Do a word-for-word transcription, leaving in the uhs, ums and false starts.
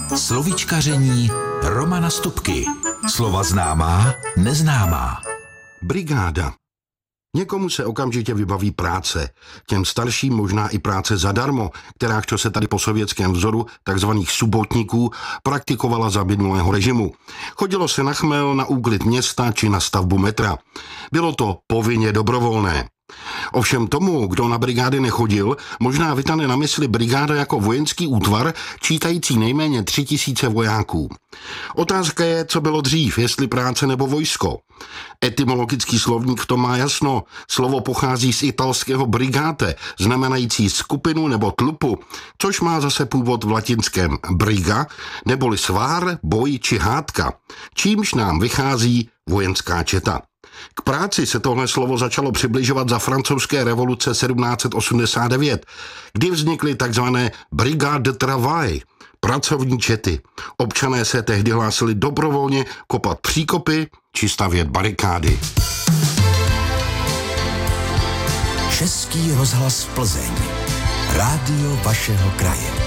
Slovíčkaření Romana Stupky. Slova známá, neznámá. Brigáda. Někomu se okamžitě vybaví práce, těm starším možná i práce zadarmo, která, čo se tady po sovětském vzoru takzvaných subotníků praktikovala za minulého režimu. Chodilo se na chmel, na úklid města či na stavbu metra. Bylo to povinně dobrovolné. Ovšem tomu, kdo na brigády nechodil, možná vytane na mysli brigáda jako vojenský útvar, čítající nejméně tři tisíce vojáků. Otázka je, co bylo dřív, jestli práce nebo vojsko. Etymologický slovník v tom má jasno. Slovo pochází z italského brigate, znamenající skupinu nebo tlupu, což má zase původ v latinském briga, neboli svár, boj či hádka, čímž nám vychází vojenská četa. K práci se tohle slovo začalo přibližovat za francouzské revoluce sedmnáct set osmdesát devět, kdy vznikly takzvané brigade de travail, pracovní čety. Občané se tehdy hlásili dobrovolně kopat příkopy či stavět barikády. Český rozhlas Plzeň. Rádio vašeho kraje.